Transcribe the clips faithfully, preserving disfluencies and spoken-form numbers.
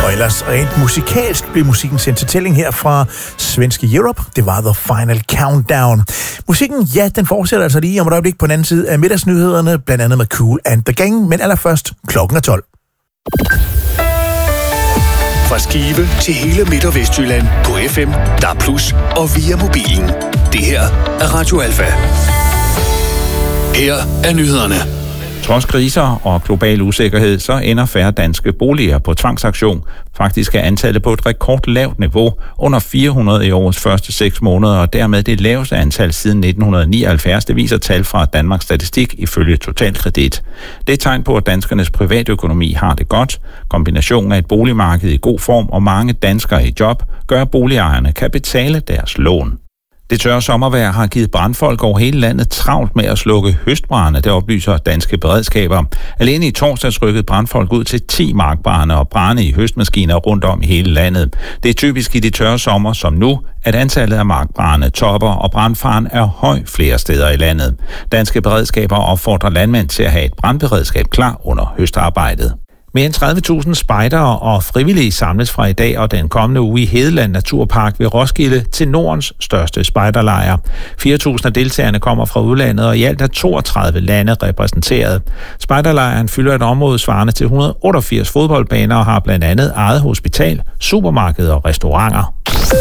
Og ellers rent musikalsk blev musikken sendt til tælling her fra svenske Europe. Det var The Final Countdown. Musikken, ja, den fortsætter altså lige om et øjeblik på den anden side af middagsnyhederne, blandt andet med Cool and the Gang, men allerførst klokken er tolv. Fra Skive til hele Midt- og Vestjylland på F M, D A B plus og via mobilen. Det her er Radio Alfa. Her er nyhederne. Trods kriser og global usikkerhed, så ender færre danske boliger på tvangsauktion. Faktisk er antallet på et rekordlavt niveau, under fire hundrede i årets første seks måneder, og dermed det laveste antal siden nitten nioghalvfjerds. Det viser tal fra Danmarks Statistik ifølge Totalkredit. Det er tegn på, at danskernes privatøkonomi har det godt. Kombinationen af et boligmarked i god form og mange danskere i job, gør, at boligejerne kan betale deres lån. Det tørre sommervejr har givet brandfolk over hele landet travlt med at slukke høstbrande, det oplyser danske beredskaber. Alene i torsdags rykkede brandfolk ud til ti markbrande og brande i høstmaskiner rundt om i hele landet. Det er typisk i de tørre sommer som nu, at antallet af markbrande topper, og brandfaren er høj flere steder i landet. Danske beredskaber opfordrer landmænd til at have et brandberedskab klar under høstarbejdet. Mere end tredive tusind spejdere og frivillige samles fra i dag og den kommende uge i Hedeland Naturpark ved Roskilde til Nordens største spejderlejr. fire tusind af deltagerne kommer fra udlandet, og i alt er toogtredive lande repræsenteret. Spejderlejren fylder et område svarende til et hundrede og otteogfirs fodboldbaner og har blandt andet eget hospital, supermarked og restauranter.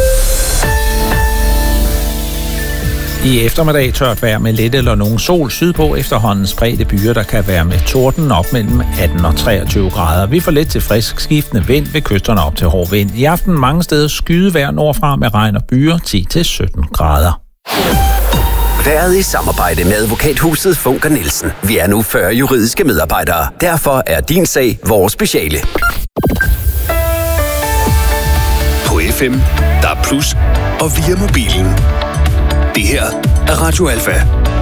I eftermiddag tørt vejr med lidt eller nogen sol sydpå, efterhånden spredte byer, der kan være med torden op mellem atten og treogtyve grader. Vi får let til frisk skiftende vind ved kysterne op til hård vind. I aften mange steder skydevejr nordfra med regn og byer ti til sytten grader. Været i samarbejde med advokathuset Funker Nielsen. Vi er nu fyrre juridiske medarbejdere. Derfor er din sag vores speciale. På F M, D A B plus og via mobilen. Det her er Radio Alfa.